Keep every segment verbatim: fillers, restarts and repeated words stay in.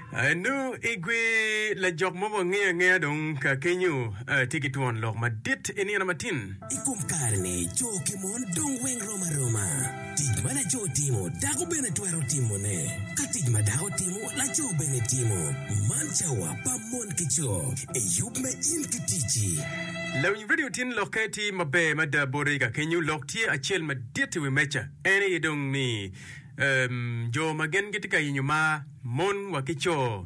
Nu igwe la jok mo nge nge dong ka kenyu ticket one log ma dit eni na matin. Ikum karne joke mon dong wen roma roma. Tij mana jo timo dago bene twero timo ne. Katij ma dago timo la jo bene timo. Manchawa pa mon kicho. E yup me in kitichi. La video tin loketi mabe mada borega kenyu lokti achel ma dit we mecha. Eni dong ni um jo magen gitika yinyuma mon wakicho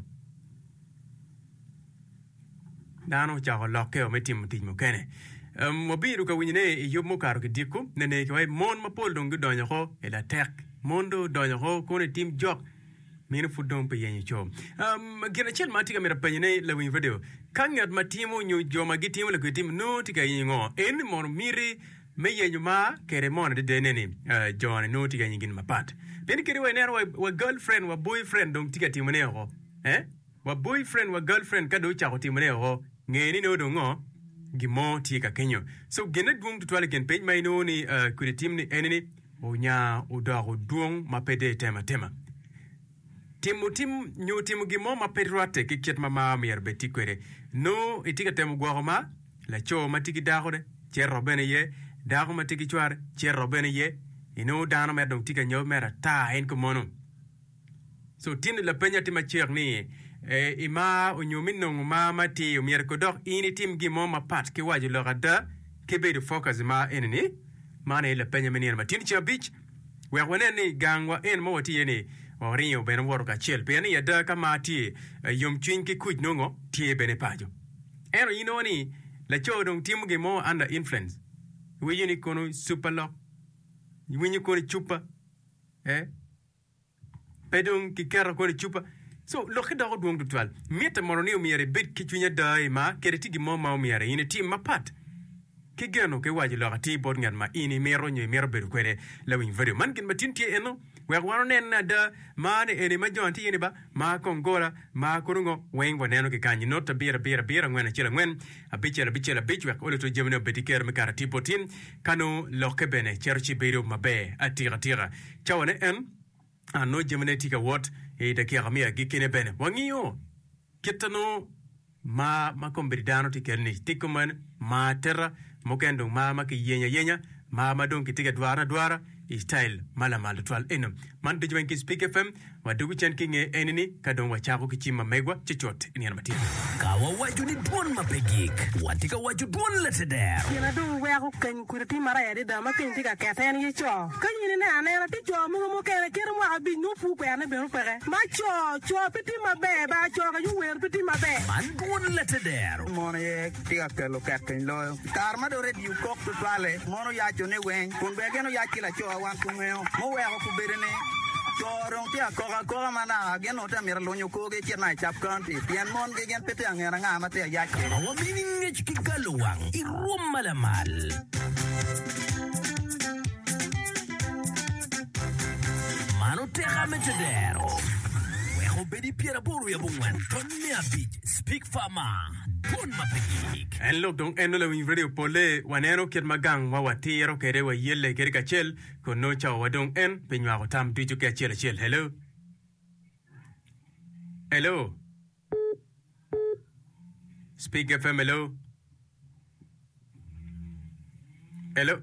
dano chago loke o metim timo kene um mobiru ka winyne yomo karo kidiku nene kwai mon mapol dong donyo ko ela tek mondo donyo ko kone tim jok mino fudon pe yenyo cho um gina chel matika mera penyne la win video kangat matimo nyu joma gitimo la kitim no tika yingo en mon miri me yenyo ma kere mon de denene uh, John no tika yingin mapat beni kiri wa nero wa, wa girlfriend wa boyfriend dong tika timo nero eh wa boyfriend wa girlfriend kado chako timo nero ngeni no dongo gimo tika kenyo so gena duong tutwale gen page mai no ni uh, kuri tim ni enini onya odago duong mapede tema tema timu tim nyu timu gimo mapedroate kiket mama mier beti kwere no itika temu gwagoma la cho matiki dagore cherro bene ye dago matiki chwar cherro bene ye ino dano mer dong tika nyo mera ta en kumono so tin la penya tima cher ni e ima onyumin no ma mati mier ko dok ini tim gimo ma pat ke waji lo gada ke be de focus ma enni mane la penya menir ma tin cha beach we woneni gangwa en mo wati eni orinyo ben woro ka chel pe ni yada ka mati yom chin ke kuj nongo tie bene pajo eno ino ni la chodong tim gimo under influence we yini kono super lock winyi ko chupa eh pedong ki kera ko chupa so lo khida ko duong tutwal meta moroni o miere bit ki chunya dai ma kereti gi moma o miere ini tim mapat ki geno ke waji lo ati bod ngan ma ini mero nyi mero beru kwere la win video man kin matin tie eno we wano nen na da ma ne ene ma jonti ini ba ma kongola ma kurungo wen woneno ke kanyi nota bira bira bira ngwana chila ngwen abichela bichela bich we ole to jemno betiker me karati potin kanu loke bene cherchi beru mabe atira tira chawane en ano jemne tika what e da kira mia gikine bene wangiyo kitano ma ma kombridano tikelni tikuman ma terra mokendo ma ma ki yenya yenya ma ma don kitika dwara dwara style mala mala twal enum man de jwen ki speak fm wa dugu chen kinge enini kadon wa chako kichima megwa chichot ni ana matia kawa waju ni don mapegik watika waju don leteder yana do we ko kan kurti mara ya de dama kin tika keten yi cho kan ni na na ti cho mo mo kere kere mo abi no pu pe na be no pere ma cho cho piti mabe ba cho ka yu wer piti mabe man don leteder mono ye tika kelo katen lo tar ma do red yu kok to twale mono ya cho ne wen kun be geno ya kila cho wan kumeo mo we ko berene chorong tia koga koga mana geno ta mir lonyo ko ge chena chap kanti pian mon ge gen pete angera nga mate ya awa mininge chikikaluwang irum malamal mano teka metedero weho bedi piera boru ya bungwan tonne abit speak fama bon mapegik en lo dong en lo win video pole wanero ket magang wa watiro kere wa yelle kere ka chel ko no cha wa dong en penywa ko tam tu ke chel chel hello hello speak fm hello hello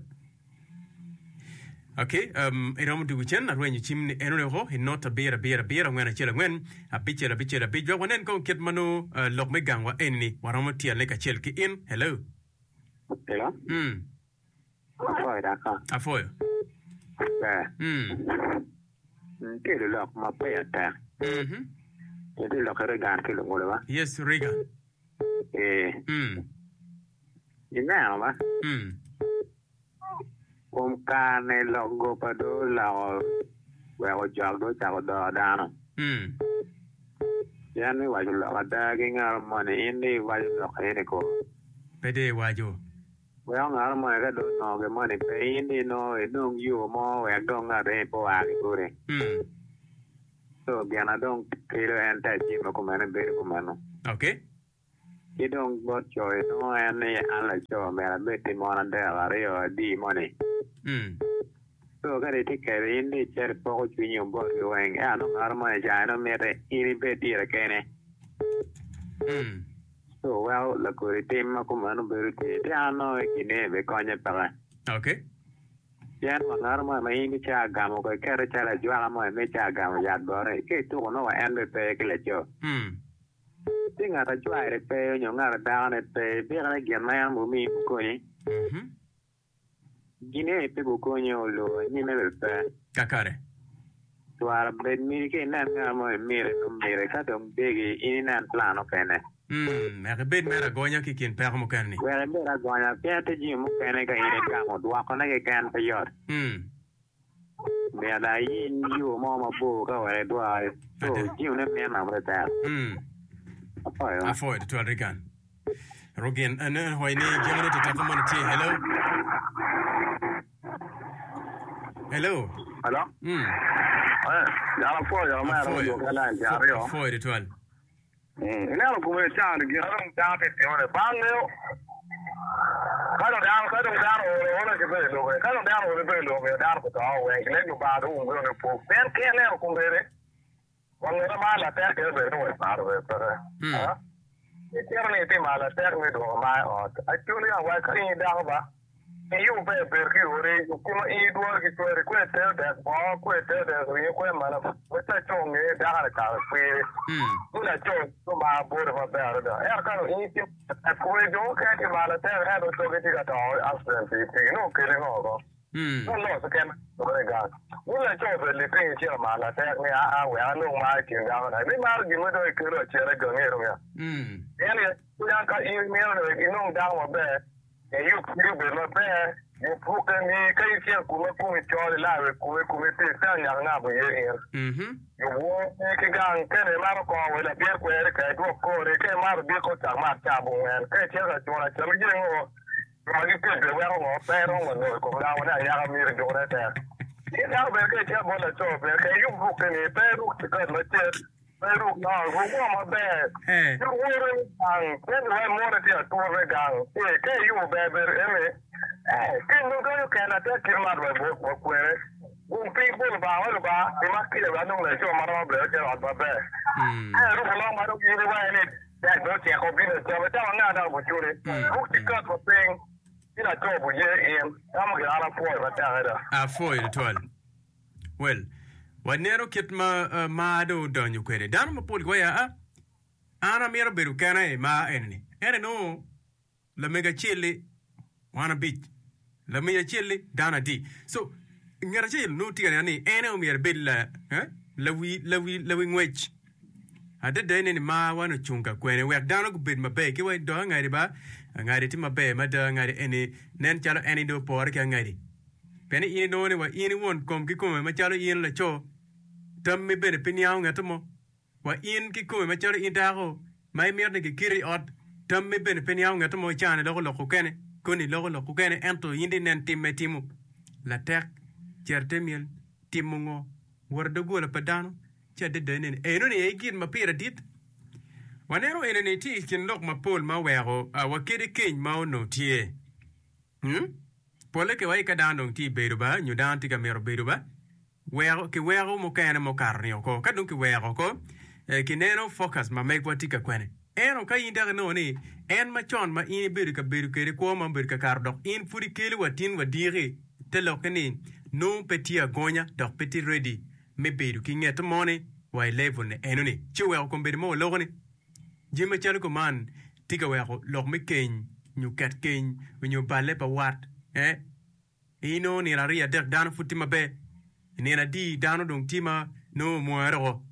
okay um iramu du chen arwenyu chimni enole ho hinota bera bera bera ngwana chela ngwen apichela bichela bijwa wonen ko ket manu uh, lok megang wa enni waramu tia le ka chel ki in hello hello mm afoy da ka afoy eh mm ke le lok ma pe ata mhm ke le lok rega ke lo ngole ba yes rega eh mm ina ba mm Om kane logo pado lao weo jagdo chago da dano. mm Yani waju lo ada gingar mone ini waju lo kene ko. pede wajo Weo ngar mone ka do no ge mone pe ini no enung yu mo we do ngare po agi kure. mm So biana dong kilo enta ji mo ko mane be ko mano. okay Idong bot choy no ane ala cho me la be ti mona de la rio di mone. mm so ga de ke in de cher po chu nyu bo wen a no ar ma ja no mere ini be ti ra ke ne mm so well la ko te ma ko ma no be te ya no ki ne be ko nya pa okay yan ma ar ma mai ni cha ga mo ko ke ra cha la jwa ma me cha ga mo ya go re ke tu no wa en be pe ke le cho mm tinga ra jwa re pe nyo nga ra da ne pe be ra ge ma yan mo mi ko ni mhm Gine pe ko nyo lo ni me pe kakare tuara ben mi ke nan nga mo mi re ko mi re ka dom begi ini nan plano kene mm me ben mera gonya ki kin per mo kanni we re ra gonya pe te ji mo kene ka ini ka mo dwa ko na ke kan pe yor mm me da yin yu mo ma bo ka we dwa so ji ne me na mo ta mm apa yo afo de to rigan rogen an hoyni jemane to ta mo ti hello hello hello mm eh ya la fo ya ma ro yo kana ya ro fo de to al mm ina ro ko me cha ni ga ro ta te te ore ba ne yo ka ro da ka ro da ro ro ke be lo ka ro da ro be lo ke da ro to we ke le ba ro un ro po per ke le ko bere quando era mala te che be ro ba ro per ah e ti erano te mala te ro do ma o a tu ne wa ka ni da ba e io pe per che ore come i due che tu eri queste da po queste da io qua ma questa chong e da ka pe mm una chong to ma bo da ba da e ka no i ti a ko e do che ti mala te ha do to che ti ga to aspetti che no che le no mm no no so che ma ga una chong per le pe che mala te ne a a we a no ma che ga na ni ma gi mo do che ro che ra ga ne ro ya mm e ne ya ka i me ro e no da mo be e io io per la pe io può ni kai sia come come ciò là come come te sta na na bo ye mhm io vuoi che ga anche ne maro ko la per quere che tu corre che maro di ko ta ma ta bo en che c'è la giornata c'è mi no ma che che de vero no però no ko la una ya mi re giornata e da perché c'è bolla ciò perché io può che ne però che la c'è pero no go ma be eh io vuoi an che non muore ti a tu regal e che io beber e eh che non do che la te che ma bo bo quere un people ba ora ba e ma che va non le so ma roba che va ba be mm eh ro ma ma ro che va ne da do che ko bi ne so ta na da bo chure ru ti ka ko ping ina to bo ye em am ga ala po ba ta da afo de to al well wanero kit ma uh, ma do donyu kwere dan mo pol goya a ana mero beru kana e ma enni ere no la mega chele wana bit la mega chele dana di so ngara chele no tiga ni ene o mer bella eh la wi la wi la wi ngwech ade de ni ma wana chunga kwere we dana go bit ma be ke we do ngari ba ngari ti ma be ma da ngari ene nen chalo ene do por ke ngari pene ini no ne wa ini won kom ki kom ma chalo in la cho tam me bene pinyao ngatomo wa in ki kom ma chalo in dago mai mer ne ki kiri ot tam me bene pinyao ngatomo chane lo lo kene koni lo lo kene ento indi nen timme timu la tek cherte miel timungo wardo gola padano chade de ne e no ne e gid ma pira dit wanero ene ne ti kin lok ma pol ma wero a wa kede ken ma no tie hm pole ke wai ka dandong ti beru ba nyu dan ti ka mero beru ba wero ke wero mo kana mo karni ko ka dun ke wero ko e ki neno focus ma me ko ti ka kwene eno ka inda no ni en ma chon ma in beru ka beru ke ko ma beru ka kar dok in furi kele watin wa dire te lo ke ni no petit agonya dok petit ready me beru ki nget moni wa level ne eno ni chi wero ko beru mo lo ni jima chalo ko man ti ka wero lo me ken nyu kat ken nyu bale pa wat eh ino ni raria dek dano futima be ni na di dano dong tima no muero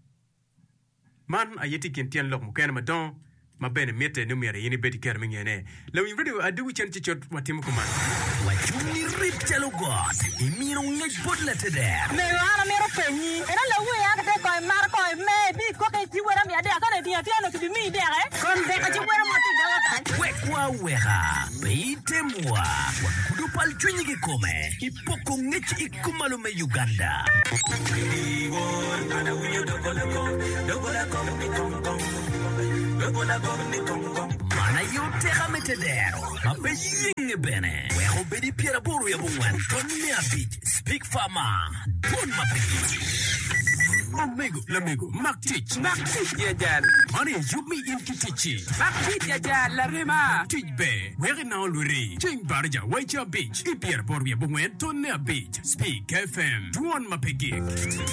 man ayeti kin tien lok mukene ma don ma bene mete no mere yini beti ker mingene lo yin video adu chen ti chot watim ko man wa chuni rip telo god imiro ngej bodla tede me ala mero penyi era la we ya de ko mar ko me bi ko ke ti wera mi ade ka ne ti ti no ki mi de re kon de ka ti wera mo ti da wa we kwa wera beite mwa kudu pal chuni ki kome ipoko ngej ikumalo me Uganda mana yo tega metedero mape yinge bene wego bedi piera boru ya bungwan tonne abit speak farmer don mape Amigo, l'amigo, Maktich. Maktich ya jal. Money, you me in Kitichi. Maktich ya jal, la rima. Tich be, where now Luri. Ching Barja, wait your beach. Ipier Borbia Bungwen, Tonne Beach. Speak F M. Tuan Mapegi.